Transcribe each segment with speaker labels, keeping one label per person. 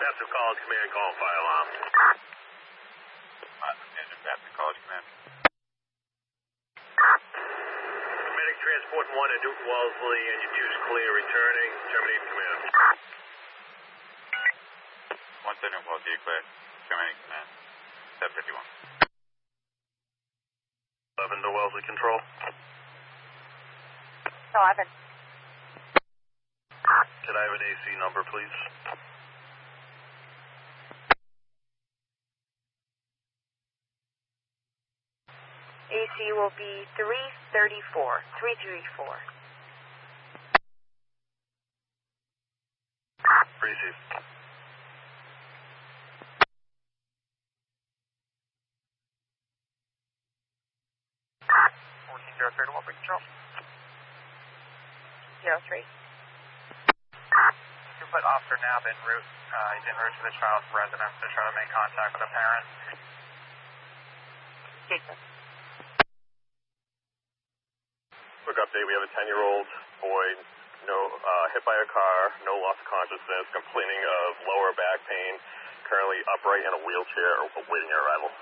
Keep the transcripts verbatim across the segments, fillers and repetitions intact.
Speaker 1: Passive College Command, call fire alarm.
Speaker 2: Passive College Command.
Speaker 1: Medic transport one at Newton Wellesley, engine two is clear, returning. Terminate command.
Speaker 2: One to Newton Wellesley, clear. Terminating command. seven fifty-one.
Speaker 1: eleven to Wellesley Control.
Speaker 3: eleven.
Speaker 1: Could I have an A C number, please?
Speaker 3: A C will be three thirty-four. three thirty-four.
Speaker 1: Receive.
Speaker 2: fourteen zero three to Wellesley Control.
Speaker 3: zero three.
Speaker 2: You put Officer Knapp en route. Uh, he's en route to the child's residence to try to make contact with a parent.
Speaker 3: Jason.
Speaker 1: Quick update, we have a ten-year-old boy, no uh, hit by a car, no loss of consciousness, complaining of lower back pain, currently upright in a wheelchair, awaiting arrival.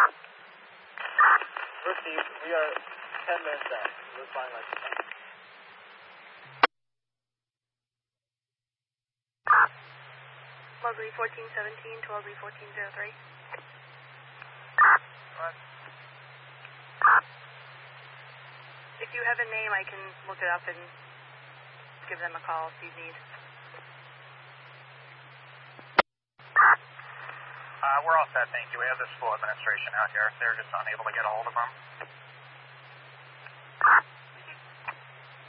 Speaker 4: Receive. We are ten minutes out. We're flying like ten.
Speaker 3: Wellesley fourteen seventeen to Wellesley fourteen oh three.
Speaker 2: What?
Speaker 3: If you have a name, I can look it up and give them a call if you need.
Speaker 2: Uh, we're all set, thank you. We have the school administration out here. They're just unable to get a hold of them.